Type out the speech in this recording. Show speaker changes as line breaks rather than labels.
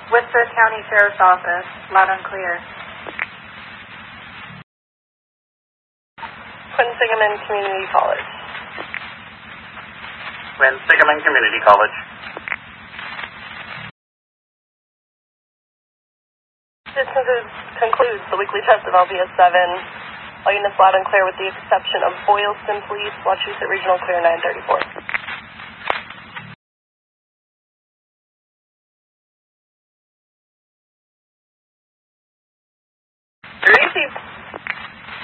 Worcester County Sheriff's Office, loud and clear.
Quinsigamond Community College.
Quinsigamond Community College.
This concludes the weekly test of LBS 7. All units loud and clear with the exception of Boylston Police, Wachusett Regional Clear 934. Very easy.